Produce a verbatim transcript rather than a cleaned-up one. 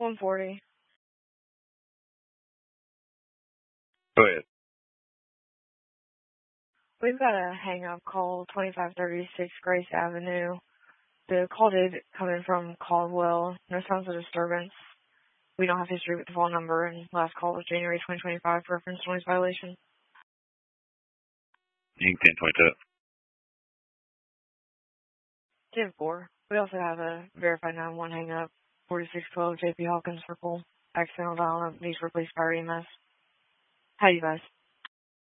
one forty. Go ahead. We've got a hang-up call, twenty-five thirty-six Grace Avenue. The call did come in from Caldwell. No signs of disturbance. We don't have history with the phone number, and last call was January twenty twenty-five for reference noise violation. Inc ten twenty-two. ten four. We also have a verified nine one hang-up, forty-six twelve J P Hawkins Circle. Accidental dial-up needs replaced by E M S. How do you guys?